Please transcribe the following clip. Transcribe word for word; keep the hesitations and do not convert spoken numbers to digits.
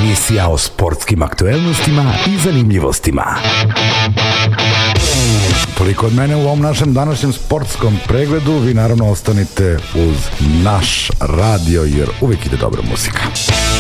Emisija o sportskim aktuelnostima i zanimljivostima. Toliko od mene u ovom našem današnjem sportskom pregledu. Vi naravno ostanite uz naš radio jer uvijek ide dobra muzika.